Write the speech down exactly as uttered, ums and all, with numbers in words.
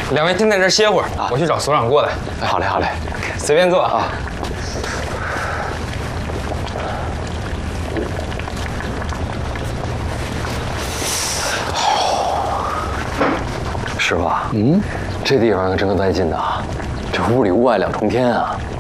两位先在这儿歇会儿啊，我去找所长过来。 哎，好嘞，好嘞， 随便坐啊。 师傅，嗯，这地方可真够带劲的啊，这屋里屋外两重天啊。